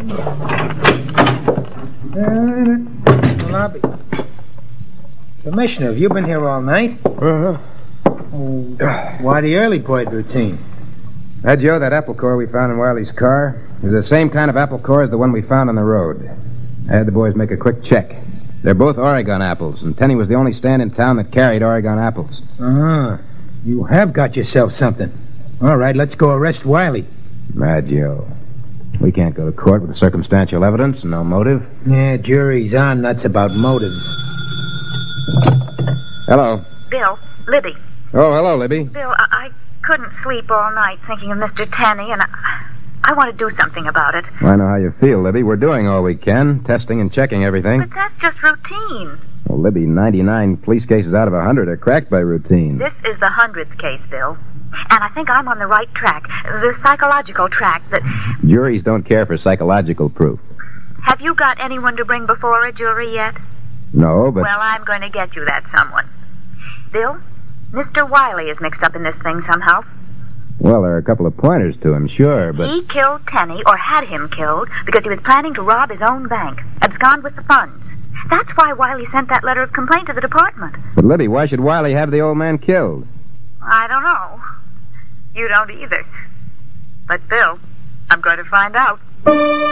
Lobby. Commissioner, have you been here all night? Why the early bird routine? Joe, that apple core we found in Wiley's car is the same kind of apple core as the one we found on the road. I had the boys make a quick check. They're both Oregon apples, and Tenney was the only stand in town that carried Oregon apples. You have got yourself something. All right, let's go arrest Wiley. Joe, we can't go to court with circumstantial evidence and no motive. Yeah, jury's on nuts about motives. Hello. Bill, Libby. Oh, hello, Libby. Bill, I couldn't sleep all night thinking of Mr. Tenney, and I want to do something about it. I know how you feel, Libby. We're doing all we can, testing and checking everything. But that's just routine. Well, Libby, 99 police cases out of 100 are cracked by routine. This is the 100th case, Bill. And I think I'm on the right track. The psychological track that... Juries don't care for psychological proof. Have you got anyone to bring before a jury yet? No, but... Well, I'm going to get you that someone. Bill, Mr. Wiley is mixed up in this thing somehow. Well, there are a couple of pointers to him, sure, but... He killed Tenney, or had him killed, because he was planning to rob his own bank, abscond with the funds. That's why Wiley sent that letter of complaint to the department. But, Libby, why should Wiley have the old man killed? I don't know. You don't either. But, Bill, I'm going to find out.